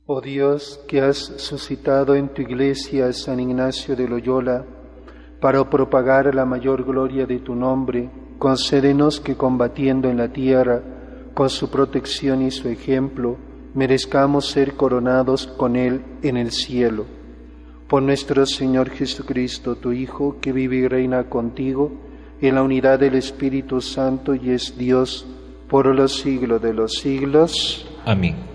Oh Dios, que has suscitado en tu Iglesia a San Ignacio de Loyola para propagar la mayor gloria de tu nombre, concédenos que combatiendo en la tierra con su protección y su ejemplo, merezcamos ser coronados con él en el cielo. Por nuestro Señor Jesucristo, tu Hijo, que vive y reina contigo en la unidad del Espíritu Santo y es Dios por los siglos de los siglos. Amén.